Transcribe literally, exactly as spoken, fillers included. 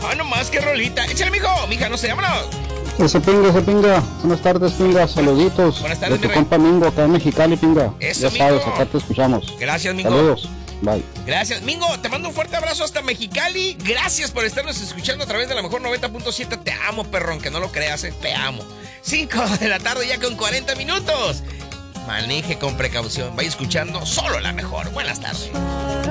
Ah, nomás, qué rolita. Échale, mijo. Mija, no sé, vámonos. Ese pinga, ese pinga. Buenas tardes, pinga. Saluditos. Buenas tardes, de mi tu rey. compa Mingo, acá en Mexicali, pinga. Eso, ya sabes, Mingo. acá te escuchamos. Gracias, Mingo. Saludos. Bye. Gracias, Mingo. Te mando un fuerte abrazo hasta Mexicali. Gracias por estarnos escuchando a través de la mejor noventa punto siete. Te amo, perrón, que no lo creas, eh. Te amo. cinco de la tarde ya con cuarenta minutos. Maneje con precaución. Vaya escuchando solo la mejor. Buenas tardes.